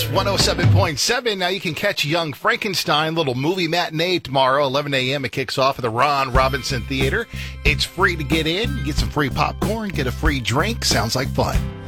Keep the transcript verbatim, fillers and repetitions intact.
one oh seven point seven. Now you can catch Young Frankenstein, little movie matinee tomorrow, eleven a.m. It kicks off at the Ron Robinson Theater. It's free to get in. You get some free popcorn, get a free drink. Sounds like fun.